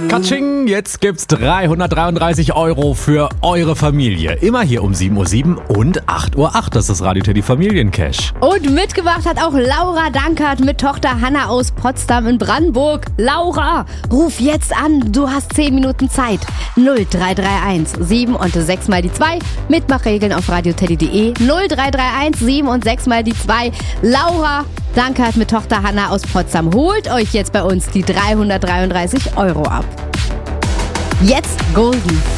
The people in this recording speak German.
Katsching, jetzt gibt's 333 € für eure Familie. Immer hier um 7:07 Uhr und 8:08 Uhr. Das ist Radio Teddy Familiencash. Und mitgemacht hat auch Laura Dankert mit Tochter Hanna aus Potsdam in Brandenburg. Laura, ruf jetzt an, du hast 10 Minuten Zeit. 0331 7 und 6 mal die 2. Mitmachregeln auf radioteddy.de. 0331 7 und 6 mal die 2. Laura Dankert mit Tochter Hanna aus Potsdam holt euch jetzt bei uns die 333 € ab. Jetzt golden.